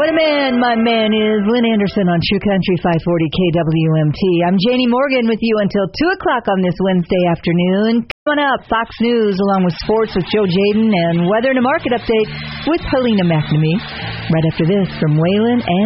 What a man my man is. Lynn Anderson on True Country 540 KWMT. I'm Janie Morgan with you until 2 o'clock on this Wednesday afternoon. Coming up, Fox News along with sports with Joe Jaden and weather and a market update with Helena McNamee. Right after this from Waylon and